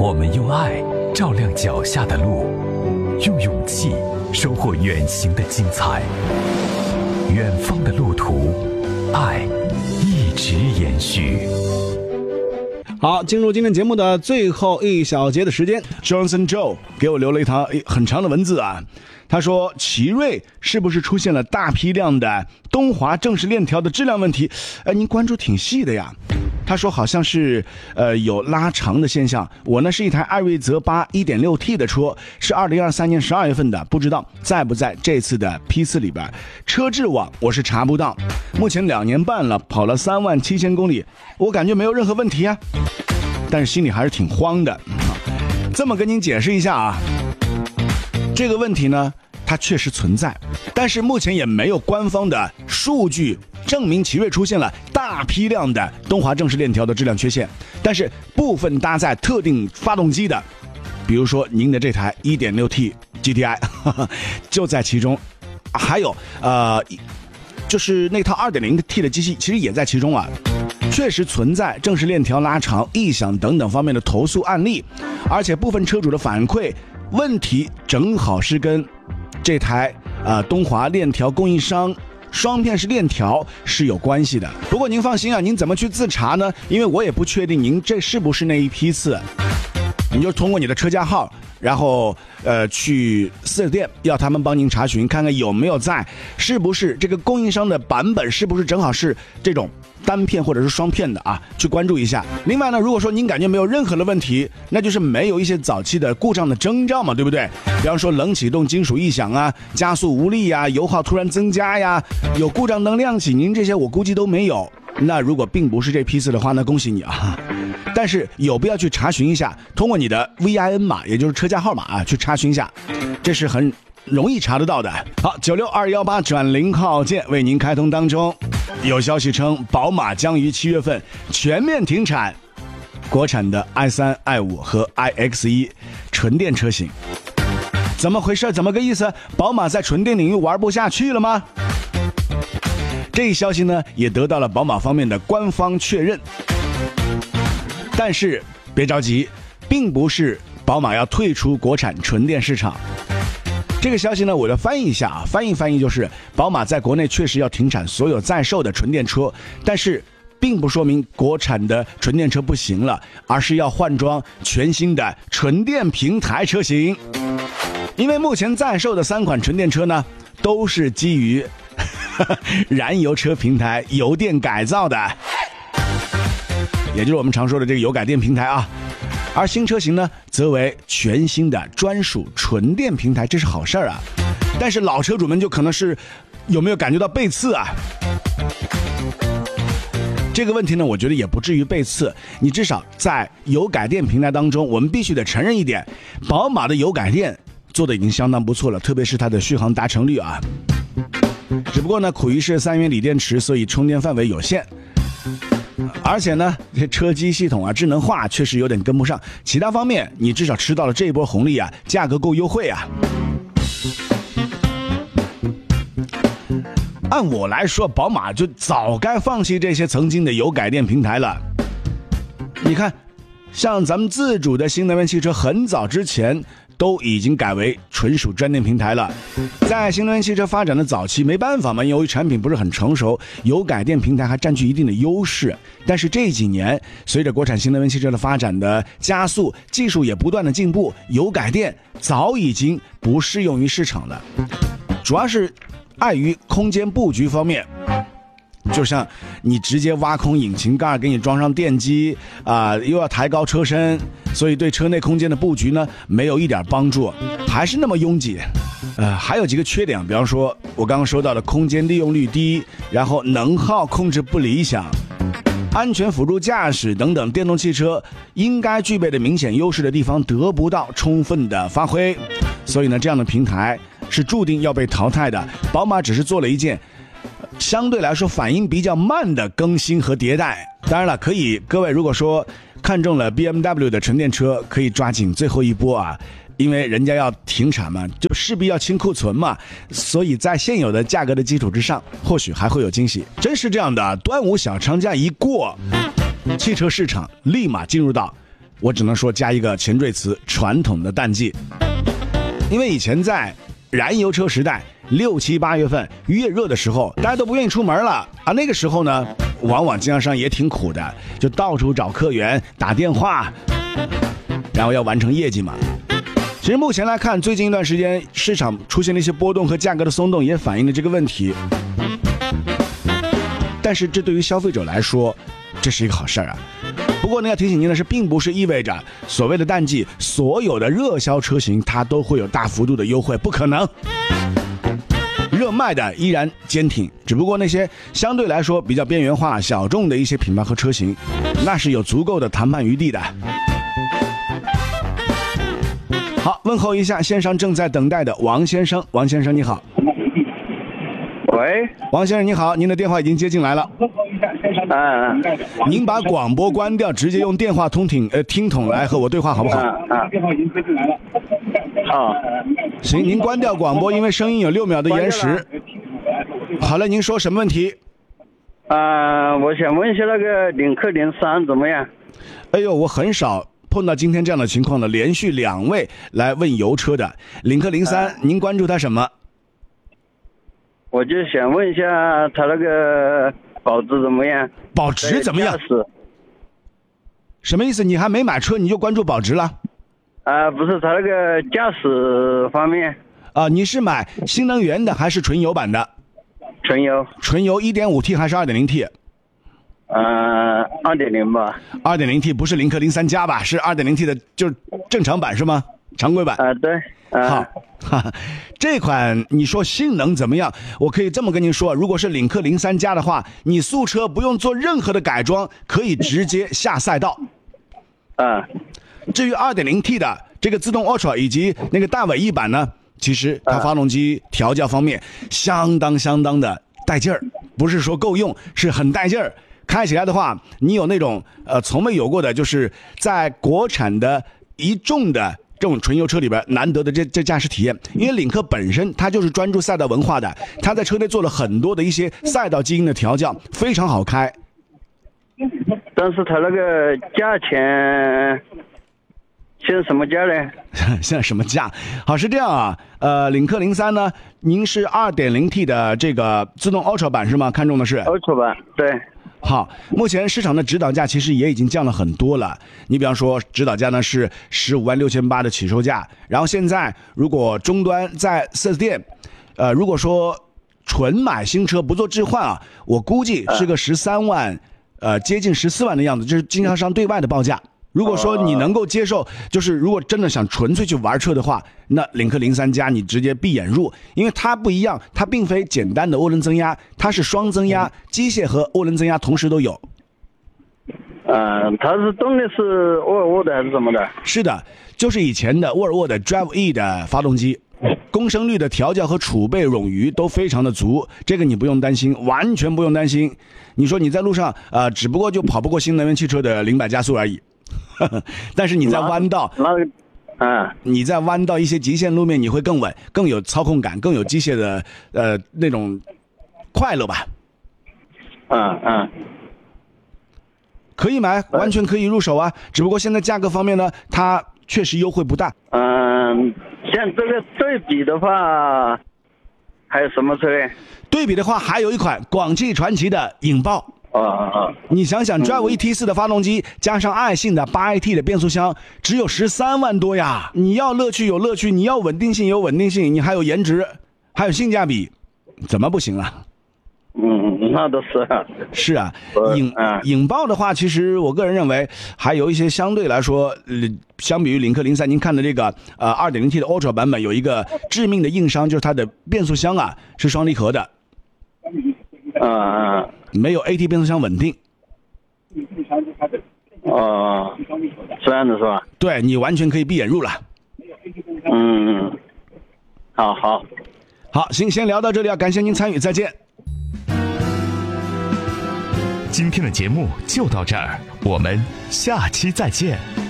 我们用爱照亮脚下的路，用勇气收获远行的精彩。远方的路途，爱一直延续。 好，进入今天节目的最后一小节的时间 ，Johnson Joe 给我留了一条很长的文字啊。他说，奇瑞是不是出现了大批量的东华正时链条的质量问题？您关注挺细的呀。他说好像是有拉长的现象。我呢是一台艾瑞泽8 1.6T 的车，是2023年12月份的，不知道在不在这次的批次里边。车质网我是查不到，目前2年半了，跑了37000公里，我感觉没有任何问题啊，但是心里还是挺慌的。这么跟您解释一下啊，这个问题呢它确实存在，但是目前也没有官方的数据证明奇瑞出现了大批量的东华正时链条的质量缺陷，但是部分搭载特定发动机的，比如说您的这台 1.6T GTI 就在其中，还有就是那套 2.0T 的机器其实也在其中啊，确实存在正时链条拉长、异响等等方面的投诉案例，而且部分车主的反馈问题正好是跟这台东华链条供应商双片式链条是有关系的。不过您放心啊，您怎么去自查呢？因为我也不确定您这是不是那一批次，你就通过你的车架号，然后去4S店要他们帮您查询，看看有没有在，是不是这个供应商的版本是不是正好是这种单片或者是双片的啊，去关注一下。另外呢，如果说您感觉没有任何的问题，那就是没有一些早期的故障的征兆嘛，对不对？比方说冷启动金属异响啊，加速无力啊，油耗突然增加呀，有故障灯亮起，您这些我估计都没有。那如果并不是这批次的话，那恭喜你啊！但是有必要去查询一下，通过你的 VIN 码，也就是车架号码啊，去查询一下，这是很容易查得到的。好，96218-0号键为您开通当中。有消息称，宝马将于7月份全面停产国产的 i3、i5 和 iX1 纯电车型。怎么回事？怎么个意思？宝马在纯电领域玩不下去了吗？这一消息呢，也得到了宝马方面的官方确认。但是别着急，并不是宝马要退出国产纯电市场。这个消息呢，我要翻译一下啊，翻译就是宝马在国内确实要停产所有在售的纯电车，但是并不说明国产的纯电车不行了，而是要换装全新的纯电平台车型。因为目前在售的3款纯电车呢，都是基于燃油车平台油电改造的，也就是我们常说的这个油改电平台啊。而新车型呢，则为全新的专属纯电平台，这是好事啊。但是老车主们就可能是有没有感觉到背刺啊？这个问题呢，我觉得也不至于背刺。你至少在油改电平台当中，我们必须得承认一点，宝马的油改电做的已经相当不错了，特别是它的续航达成率啊。只不过呢，苦于是3元锂电池，所以充电范围有限。而且呢，这车机系统啊，智能化确实有点跟不上。其他方面，你至少吃到了这一波红利啊，价格够优惠啊。按我来说，宝马就早该放弃这些曾经的油改电平台了。你看，像咱们自主的新能源汽车，很早之前都已经改为纯属专电平台了。在新能源汽车发展的早期，没办法嘛，由于产品不是很成熟，油改电平台还占据一定的优势。但是这几年，随着国产新能源汽车的发展的加速，技术也不断的进步，油改电早已经不适用于市场了。主要是碍于空间布局方面，就像你直接挖空引擎盖给你装上电机又要抬高车身，所以对车内空间的布局呢没有一点帮助，还是那么拥挤。还有几个缺点，比方说我刚刚说到的空间利用率低，然后能耗控制不理想，安全辅助驾驶等等电动汽车应该具备的明显优势的地方得不到充分的发挥，所以呢，这样的平台是注定要被淘汰的。宝马只是做了一件相对来说反应比较慢的更新和迭代。当然了，各位如果说看中了 BMW 的纯电车，可以抓紧最后一波啊，因为人家要停产嘛，就势必要清库存嘛，所以在现有的价格的基础之上，或许还会有惊喜。真是这样的，端午小长假一过，汽车市场立马进入到我只能说加一个前缀词，传统的淡季。因为以前在燃油车时代，6、7、8月份越热的时候，大家都不愿意出门了啊。那个时候呢，往往经销商也挺苦的，就到处找客源，打电话，然后要完成业绩嘛。其实目前来看，最近一段时间市场出现了一些波动和价格的松动，也反映了这个问题。但是这对于消费者来说，这是一个好事啊。不过呢，要提醒您的是，并不是意味着所谓的淡季，所有的热销车型它都会有大幅度的优惠，不可能。热卖的依然坚挺，只不过那些相对来说比较边缘化、小众的一些品牌和车型，那是有足够的谈判余地的。好，问候一下线上正在等待的王先生。王先生你好。 喂， 王先生你好，您的电话已经接进来了。您把广播关掉，直接用电话听筒来和我对话好不好？ 电话已经接进来了。 行，您关掉广播，因为声音有6秒的延时。好了，您说什么问题？ 我想问一下那个领克03怎么样？ 哎呦，我很少碰到今天这样的情况了，连续2位来问油车的。领克03，您关注它什么？ 我就想问一下它那个保值怎么样？ 保值怎么样？什么意思？你还没买车你就关注保值了？ 不是，它那个驾驶方面。 你是买新能源的还是纯油版的？ 纯油。 纯油 1.5T 还是 2.0T？ 2.0 吧。 2.0T 不是领克03加吧？是 2.0T 的，就是正常版是吗？常规版。 对。 好，这款你说性能怎么样？我可以这么跟您说，如果是领克03加的话，你素车不用做任何的改装，可以直接下赛道。至于 2.0T 的这个自动 Ultra 以及那个大尾翼版呢，其实它发动机调教方面相当的带劲儿，不是说够用，是很带劲儿。开起来的话，你有那种从没有过的，就是在国产的一众的这种纯油车里边难得的这驾驶体验。因为领克本身它就是专注赛道文化的，它在车内做了很多的一些赛道基因的调教，非常好开。 但是它那个价钱现在什么价呢？ 现在什么价？好，是这样啊，领克03呢，您是 2.0T 的这个自动 Ultra 版是吗？看中的是 Ultra 版，对。 好，目前市场的指导价其实也已经降了很多了。你比方说，指导价呢是156800的起售价，然后现在如果终端在4S店，如果说纯买新车不做置换啊，我估计是个13万，接近14万的样子，这是经销商对外的报价。如果说你能够接受，就是如果真的想纯粹去玩车的话，那领克03加你直接闭眼入，因为它不一样，它并非简单的涡轮增压，它是双增压，机械和涡轮增压同时都有。 它是动力是沃尔沃的还是什么的？ 是的，就是以前的沃尔沃的 Drive E 的发动机，公升率的调教和储备冗余都非常的足，这个你不用担心，完全不用担心。你说你在路上只不过就跑不过新能源汽车的0-100加速而已。但是你在弯道，你在弯道一些极限路面，你会更稳，更有操控感，更有机械的那种快乐吧。可以买，完全可以入手啊。只不过现在价格方面呢，它确实优惠不大。 像这个对比的话，还有什么车呢？ 对比的话，还有一款广汽传祺的引爆。你想想，Drive E T4的发动机加上爱信的8AT 的变速箱，只有13万多呀！你要乐趣有乐趣，你要稳定性有稳定性，你还有颜值，还有性价比，怎么不行了？ 那都是。 是啊，引爆的话，其实我个人认为还有一些相对来说，相比于领克03，您看的这个2.0T 的 Ultra 版本有一个致命的硬伤，就是它的变速箱啊是双离合的。没有 AT 变速箱稳定。 这样的是吧？ 对，你完全可以闭眼入了。好，行，先聊到这里啊，感谢您参与，再见。 今天的节目就到这儿，我们下期再见。